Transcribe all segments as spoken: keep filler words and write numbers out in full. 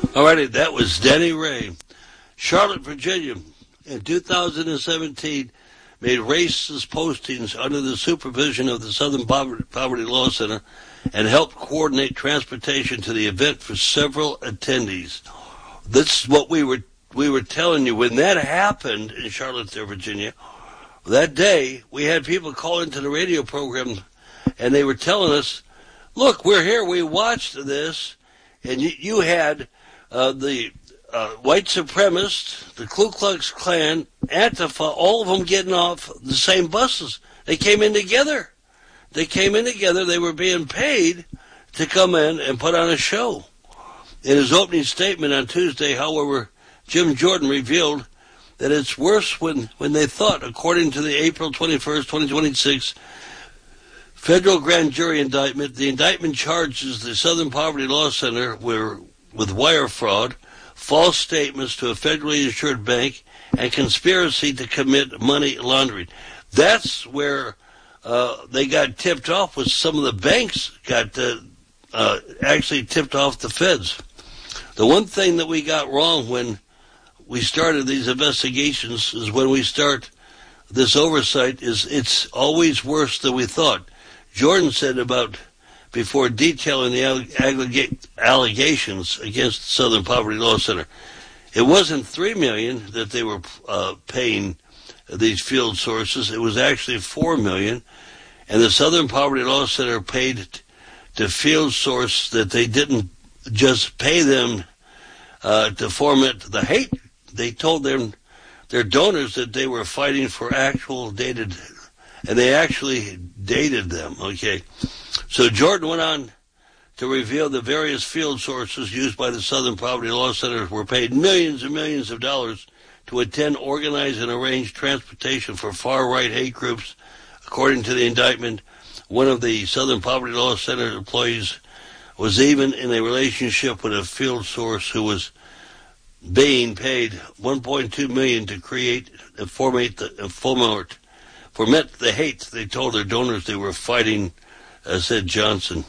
All righty, that was Denny Ray. Charlotte, Virginia, in two thousand seventeen, made racist postings under the supervision of the Southern Poverty Law Center and helped coordinate transportation to the event for several attendees. This is what we were we were telling you. When that happened in Charlottesville, Virginia, that day, we had people call into the radio program, and they were telling us, look, we're here, we watched this, and you, you had uh, the uh, white supremacists, the Ku Klux Klan, Antifa, all of them getting off the same buses. They came in together. They came in together. They were being paid to come in and put on a show. In his opening statement on Tuesday, however, Jim Jordan revealed that it's worse when, when they thought, according to the April twenty-first, twenty twenty-six federal grand jury indictment. The indictment charges the Southern Poverty Law Center were, with wire fraud, false statements to a federally insured bank, and conspiracy to commit money laundering. That's where uh, they got tipped off, was some of the banks got uh, uh, actually tipped off the feds. The one thing that we got wrong when we started these investigations is when we start this oversight is it's always worse than we thought. Jordan said about, before detailing the alleg- allegations against the Southern Poverty Law Center, it wasn't three million dollars that they were uh, paying these field sources. It was actually four million dollars, and the Southern Poverty Law Center paid to field source that they didn't just pay them uh, to foment the hate. They told them, their donors, that they were fighting for actual dated, and they actually dated them, okay? So Jordan went on to reveal the various field sources used by the Southern Poverty Law Center were paid millions and millions of dollars to attend, organize, and arrange transportation for far-right hate groups. According to the indictment, one of the Southern Poverty Law Center employees was even in a relationship with a field source who was being paid one point two million dollars to create and formate the and foment, foment the hate. They told their donors they were fighting, uh, said Johnson.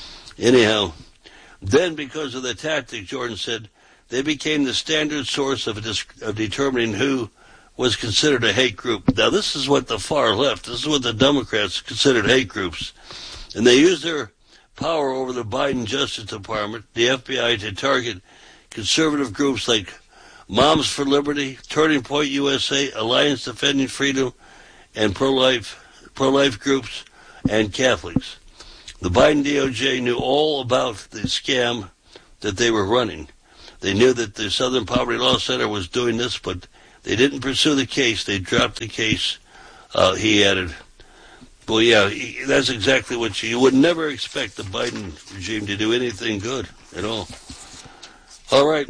Anyhow, then because of the tactic, Jordan said, they became the standard source of, dis- of determining who was considered a hate group. Now, this is what the far left, this is what the Democrats considered hate groups. And they used their power over the Biden Justice Department, the F B I, to target conservative groups like Moms for Liberty, Turning Point U S A, Alliance Defending Freedom, and pro-life pro-life groups, and Catholics. The Biden D O J knew all about the scam that they were running. They knew that the Southern Poverty Law Center was doing this, but they didn't pursue the case. They dropped the case, uh, he added. Well, yeah, he, that's exactly what you, you would never expect the Biden regime to do anything good at all. All right.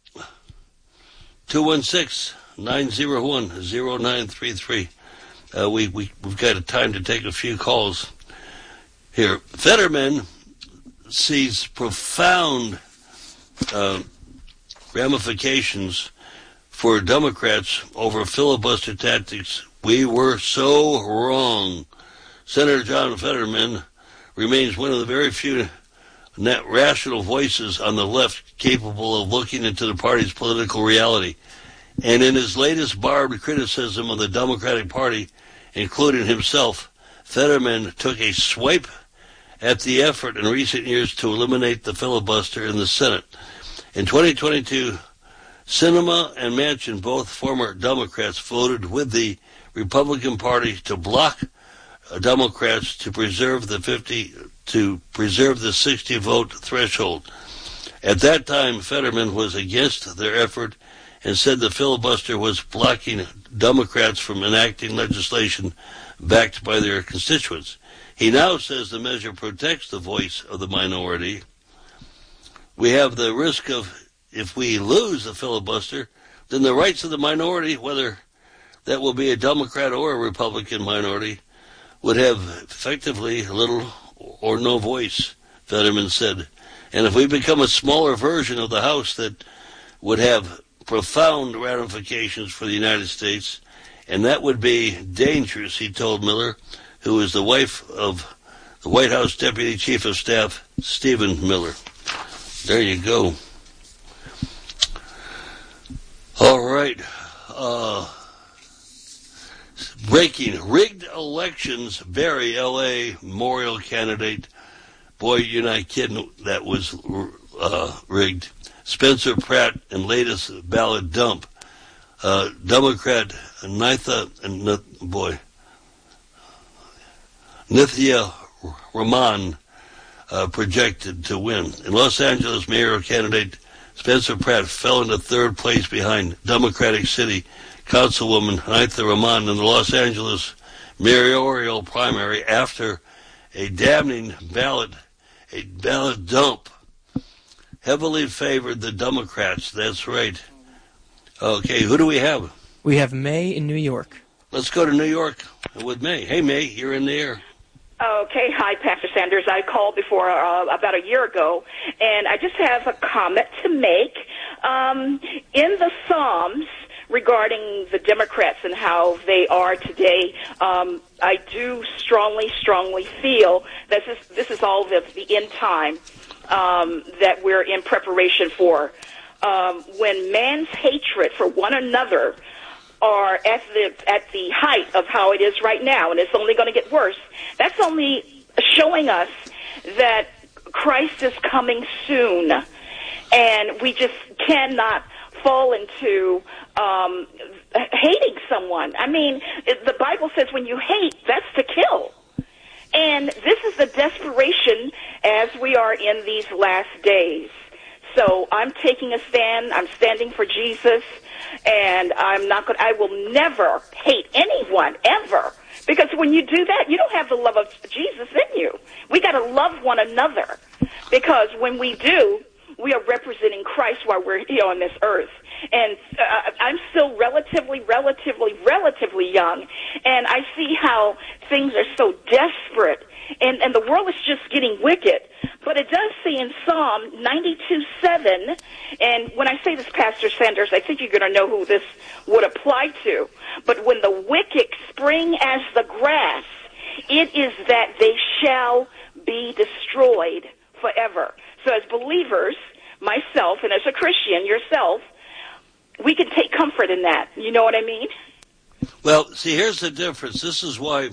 two one six, nine zero one, zero nine three three. Uh, we, we, we've got a time to take a few calls here. Fetterman sees profound uh, ramifications for Democrats over filibuster tactics. We were so wrong. Senator John Fetterman remains one of the very few net rational voices on the left capable of looking into the party's political reality. And in his latest barbed criticism of the Democratic Party, including himself, Fetterman took a swipe at the effort in recent years to eliminate the filibuster in the Senate. In twenty twenty-two, Sinema and Manchin, both former Democrats, voted with the Republican Party to block Democrats to preserve the fifty to preserve the sixty vote threshold. At that time, Fetterman was against their effort and said the filibuster was blocking Democrats from enacting legislation backed by their constituents. He now says the measure protects the voice of the minority. We have the risk of, if we lose the filibuster, then the rights of the minority, whether that will be a Democrat or a Republican minority, would have effectively little or no voice, Fetterman said. And if we become a smaller version of the House that would have profound ramifications for the United States, and that would be dangerous, he told Miller, who is the wife of the White House Deputy Chief of Staff, Stephen Miller. There you go. right. Uh, breaking. Rigged elections bury L A Memorial candidate. Boy, you're not kidding. That was uh, rigged. Spencer Pratt and latest ballot dump. Uh, Democrat Nitha, and boy, Nithya Raman uh, projected to win. In Los Angeles, mayoral candidate Spencer Pratt fell into third place behind Democratic City Councilwoman Nitha Raman in the Los Angeles mayoral primary after a damning ballot, a ballot dump heavily favored the Democrats. That's right. Okay, who do we have? We have May in New York. Let's go to New York with May. Hey, May, you're in the air. Okay, hi, Pastor Sanders. I called before uh, about a year ago, and I just have a comment to make. Um, in the Psalms regarding the Democrats and how they are today, um, I do strongly, strongly feel that this is, this is all the, the end time um, that we're in preparation for. Um, when man's hatred for one another are at the at the height of how it is right now, and it's only going to get worse, that's only showing us that Christ is coming soon, and we just cannot fall into um, hating someone. I mean, the Bible says when you hate, that's to kill. And this is the desperation as we are in these last days. So I'm taking a stand. I'm standing for Jesus, and I'm not going. I will never hate anyone ever, because when you do that, you don't have the love of Jesus in you. We got to love one another, because when we do, we are representing Christ while we're here on this earth. And uh, I'm still relatively, relatively, relatively young, and I see how things are so desperate, and, and the world is just getting wicked. But it does say in Psalm ninety-two seven, and when I say this, Pastor Sanders, I think you're going to know who this would apply to. But when the wicked spring as the grass, it is that they shall be destroyed forever. So as believers, myself, and as a Christian, yourself, we can take comfort in that. You know what I mean? Well, see, here's the difference. This is why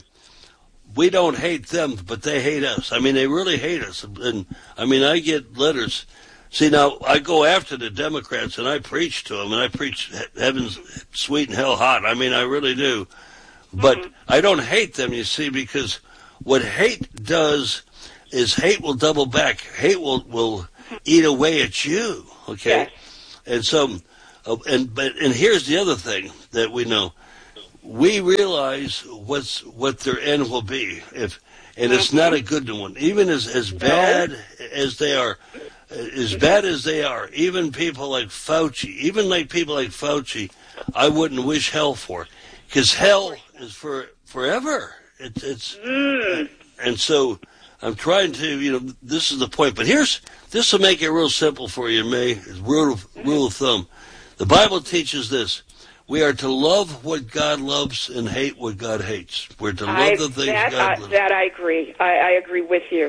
we don't hate them, but they hate us. I mean, they really hate us. And, I mean, I get letters. See, now, I go after the Democrats, and I preach to them, and I preach heaven's sweet and hell hot. I mean, I really do. But mm-hmm. I don't hate them, you see, because what hate does is hate will double back. Hate will, will eat away at you, okay? Yes. And so, uh, and but and here's the other thing that we know. We realize what's what their end will be, if and it's not a good one. Even as as bad as they are, as bad as they are, even people like Fauci, even like people like Fauci, I wouldn't wish hell for, because hell is for forever. It, it's mm. and so I'm trying to, you know, this is the point. But here's this will make it real simple for you, May. Rule of, rule of thumb. The Bible teaches this. We are to love what God loves and hate what God hates. We're to love I, the things that, God I, loves. That I agree. I, I agree with you.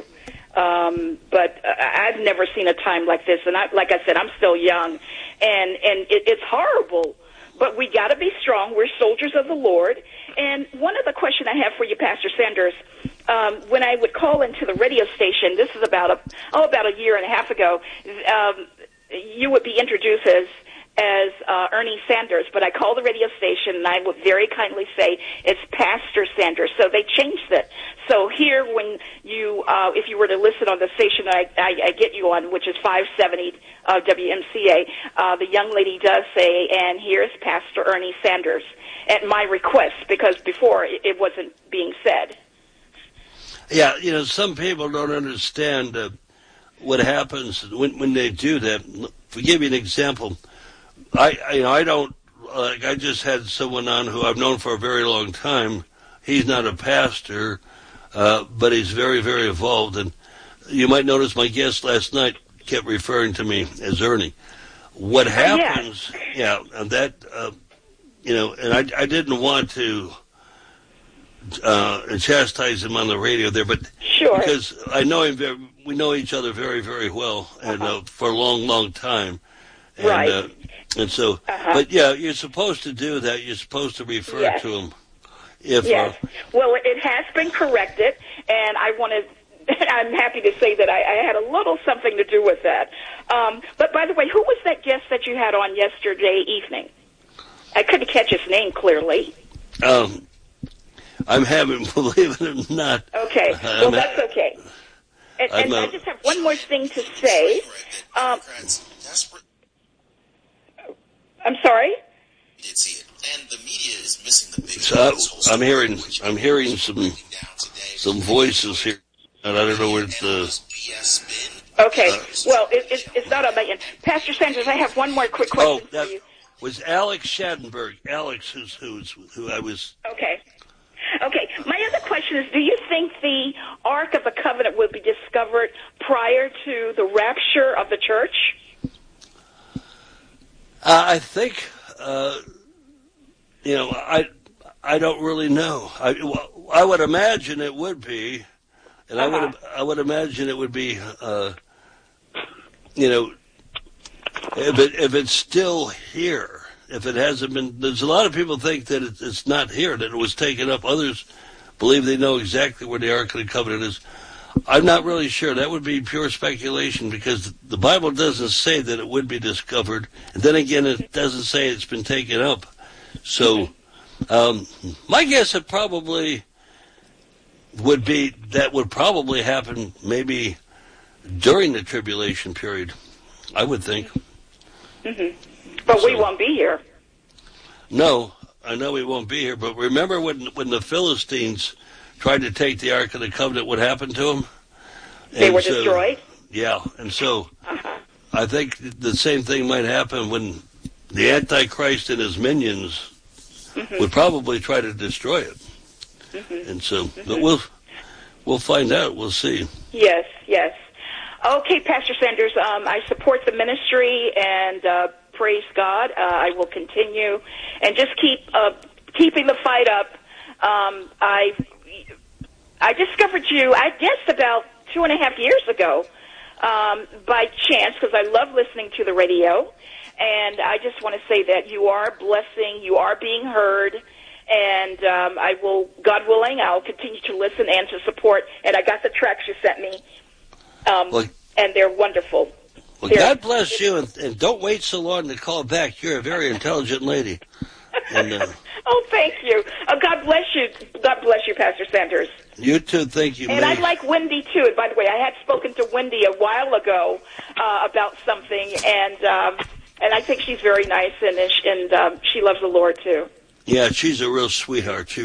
Um, but uh, I've never seen a time like this. And I, like I said, I'm still young. And, and it, it's horrible. But we got to be strong. We're soldiers of the Lord. And one other question I have for you, Pastor Sanders. Um, when I would call into the radio station, this is about a, oh, about a year and a half ago, um, you would be introduced as as uh, Ernie Sanders, but I called the radio station and I would very kindly say it's Pastor Sanders. So they changed it. So here, when you, uh, if you were to listen on the station I, I, I get you on, which is five seventy uh, W M C A, uh, the young lady does say, and here's Pastor Ernie Sanders, at my request, because before it, it wasn't being said. Yeah, you know, some people don't understand uh, what happens when when they do that. To give you an example, I, I, you know, I don't, like, I just had someone on who I've known for a very long time. He's not a pastor, uh, but he's very, very involved. And you might notice my guest last night kept referring to me as Ernie. What happens, uh, yeah. yeah, and that, uh, you know, and I, I didn't want to uh, chastise him on the radio there, but sure. because I know him, very, we know each other very, very well, and uh-huh. uh, for a long, long time. And, right. Uh, And so, Uh-huh. but yeah, you're supposed to do that. You're supposed to refer Yes. to them. If, Yes. uh, Well, it has been corrected, and I want to. I'm happy to say that I, I had a little something to do with that. Um, but by the way, who was that guest that you had on yesterday evening? I couldn't catch his name clearly. um, I'm having, believe it or not. Okay. I'm Well, ha- that's okay. And, and I'm, uh, I just have one more thing to say. Um, I'm sorry? We did see it. And the media is missing the big So I, I'm hearing, I'm hearing some, some voices here, and I don't know where the. Okay. Well, it, it, it's not on my end. Pastor Sanders, I have one more quick Oh, question that for you. was Alex Schadenberg. Alex, who's who's who I was. Okay. Okay. My other question is, do you think the Ark of the Covenant will be discovered prior to the rapture of the church? Uh, I think, uh, you know, I I don't really know. I well, I would imagine it would be, and I would Uh-huh. I would imagine it would be, uh, you know, if it if it's still here. If it hasn't been, there's a lot of people think that it, it's not here, that it was taken up. Others believe they know exactly where the Ark of the Covenant is. I'm not really sure. That would be pure speculation because the Bible doesn't say that it would be discovered. And then again, it doesn't say it's been taken up. So um, my guess it probably would be that would probably happen maybe during the tribulation period, I would think. Mm-hmm. But we So- won't be here. No, I know we won't be here, but remember when when the Philistines tried to take the Ark of the Covenant, what happened to them? They And were so- destroyed? Yeah, and so Uh-huh. I think the same thing might happen when the Antichrist and his minions Mm-hmm. would probably try to destroy it. Mm-hmm. And so, but we'll we'll find out. We'll see. Yes, yes. Okay, Pastor Sanders, um, I support the ministry and uh, praise God. Uh, I will continue and just keep uh, keeping the fight up. Um, I I discovered you, I guess, about two and a half years ago um, by chance because I love listening to the radio. And I just want to say that you are a blessing. You are being heard. And um, I will, God willing, I'll continue to listen and to support. And I got the tracks you sent me. Um, Well, and they're wonderful. well They're- God bless you, and, and don't wait so long to call back. You're a very intelligent lady. And uh, Oh, thank you. Uh, God bless you. God bless you, Pastor Sanders. you too, thank you, And May. I like Wendy, too. And by the way, I had spoken to Wendy a while ago uh, about something, and um, and I think she's very nice, and, and um, she loves the Lord, too. Yeah, she's a real sweetheart. She